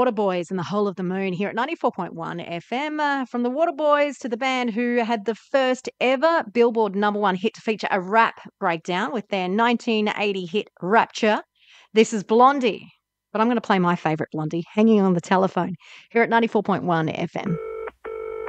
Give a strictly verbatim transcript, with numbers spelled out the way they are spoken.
Waterboys and the Whole of the Moon here at ninety-four point one F M. Uh, from the Waterboys to the band who had the first ever Billboard number one hit to feature a rap breakdown with their nineteen eighty hit Rapture. This is Blondie, but I'm going to play my favourite Blondie, Hanging on the Telephone, here at ninety-four point one F M.